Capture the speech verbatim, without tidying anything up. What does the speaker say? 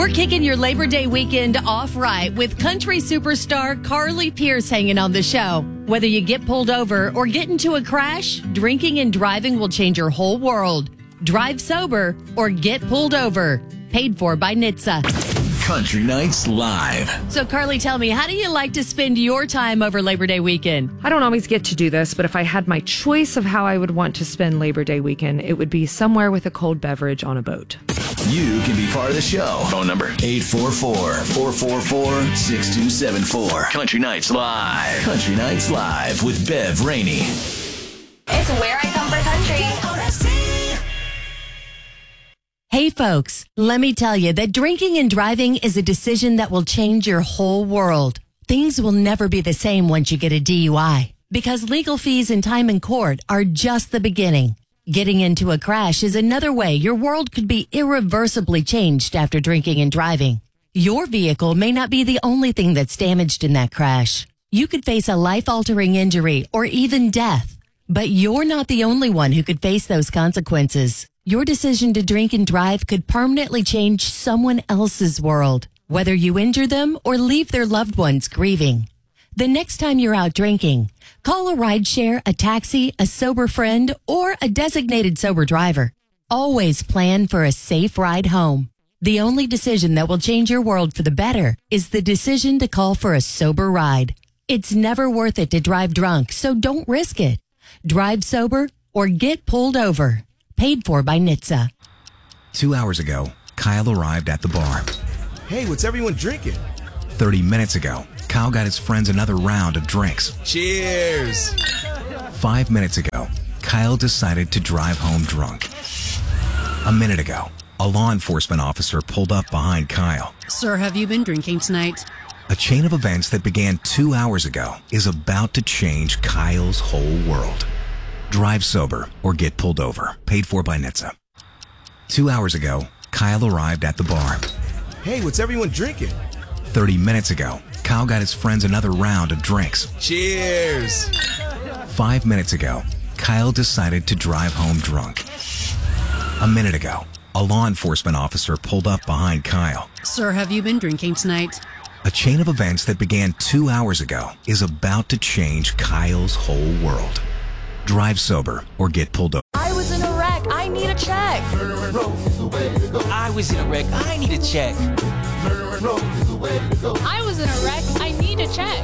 We're kicking your Labor Day weekend off right with country superstar Carly Pearce hanging on the show. Whether you get pulled over or get into a crash, drinking and driving will change your whole world. Drive sober or get pulled over. Paid for by N H T S A. Country Nights Live. So, Carly, tell me, how do you like to spend your time over Labor Day weekend? I don't always get to do this, but if I had my choice of how I would want to spend Labor Day weekend, it would be somewhere with a cold beverage on a boat. You can be part of the show. Phone number eight four four, four four four, six two seven four. Country Nights Live. Country Nights Live with Bev Rainey. It's where I come for country. Hey, folks, let me tell you that drinking and driving is a decision that will change your whole world. Things will never be the same once you get a D U I because legal fees and time in court are just the beginning. Getting into a crash is another way your world could be irreversibly changed after drinking and driving. Your vehicle may not be the only thing that's damaged in that crash. You could face a life-altering injury or even death. But you're not the only one who could face those consequences. Your decision to drink and drive could permanently change someone else's world, whether you injure them or leave their loved ones grieving. The next time you're out drinking, call a rideshare, a taxi, a sober friend, or a designated sober driver. Always plan for a safe ride home. The only decision that will change your world for the better is the decision to call for a sober ride. It's never worth it to drive drunk, so don't risk it. Drive sober or get pulled over. Paid for by N H T S A. Two hours ago, Kyle arrived at the bar. Hey, what's everyone drinking? Thirty minutes ago, Kyle got his friends another round of drinks. Cheers! Five minutes ago, Kyle decided to drive home drunk. A minute ago, a law enforcement officer pulled up behind Kyle. Sir, have you been drinking tonight? A chain of events that began two hours ago is about to change Kyle's whole world. Drive sober or get pulled over. Paid for by N H T S A. Two hours ago, Kyle arrived at the bar. Hey, what's everyone drinking? Thirty minutes ago, Kyle got his friends another round of drinks. Cheers! Five minutes ago, Kyle decided to drive home drunk. A minute ago, a law enforcement officer pulled up behind Kyle. Sir, have you been drinking tonight? A chain of events that began two hours ago is about to change Kyle's whole world. Drive sober or get pulled over. I was in a wreck. I need a check. I was in a wreck. I need a check. I was in a wreck. I need a check.